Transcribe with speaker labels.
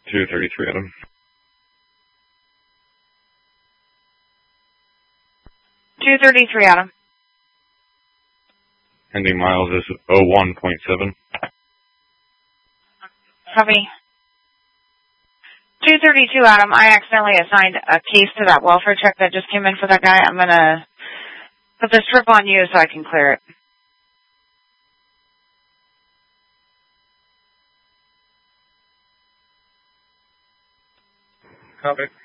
Speaker 1: 233, Adam.
Speaker 2: 233, Adam.
Speaker 1: Ending miles is 01.7.
Speaker 2: Copy. 232, Adam. I accidentally assigned a case to that welfare check that just came in for that guy. I'm going to put the strip on you so I can clear it.
Speaker 1: Copy.